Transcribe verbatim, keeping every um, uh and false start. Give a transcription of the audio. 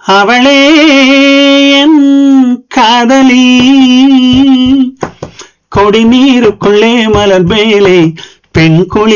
அவளே என் காதலி, கொடி நீருக்குள்ளே மலர் மேலே பெண் குளி